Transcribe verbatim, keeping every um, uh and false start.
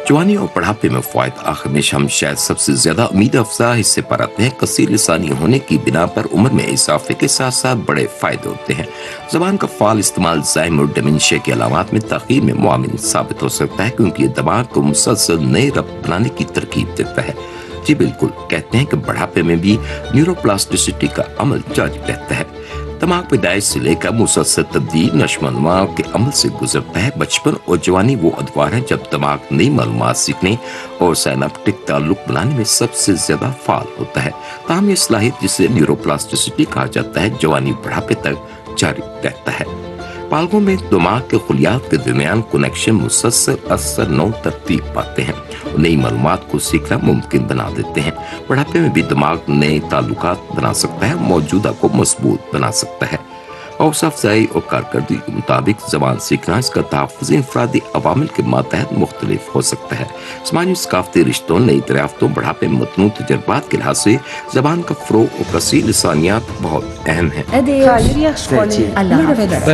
जवानी और बुढ़ापे में फ़वाइद। आखिर में हम शायद सबसे ज्यादा उम्मीद अफजा हिस्से पर आते हैं। कसीर लिसानी होने की बिना पर उम्र में इजाफे के साथ साथ बड़े फायदे होते हैं। जबान का फाल इस्तेमाल ज़ाइम और डिमेंशिया की अलामात में तखीर में मुआविन साबित हो सकता है, क्योंकि ये दिमाग को मुसलसल नए रब्त बनाने की तरकीब देता है। जी बिल्कुल, कहते हैं कि बुढ़ापे में भी न्यूरोप्लास्टिसिटी का अमल जारी रहता है। दिमाग पैदाइश से लेकर मुसलसल तब्दील नशोनुमा के अमल से गुजरता है। बचपन और जवानी वो अदवार है जब दिमाग नई मालूमात सीखने और साइनेप्टिक ताल्लुक बनाने में सबसे ज्यादा फाल होता है। ताहम ये सलाहियत, जिसे न्यूरोप्लास्टिसिटी कहा जाता है, जवानी बुढ़ापे तक जारी रहता है। बालगों में दिमाग के खुलियात के दरमियान कनेक्शन मुसलसल असर नौ तरतीब पाते हैं और नई मालूमात को सीखना मुमकिन बना देते हैं। बुढ़ापे में भी दिमाग नए ताल्लुकात बना सकता है, मौजूदा को मजबूत बना सकता है। हौसला अफजाई और कारकर्दगी के मुताबिक जबान सीखना इसका तहफ़्फ़ुज़ इंफरादी अवामिल के मातहत मुख्तलिफ हो सकता है। समाजी सकाफ़ती रिश्तों, नई दरियाफ्तों, बुढ़ापे में मतनू तजर्बात के लिहाज से जबान का फ़रोग़ और कसीर लिसानियात बहुत अहम है।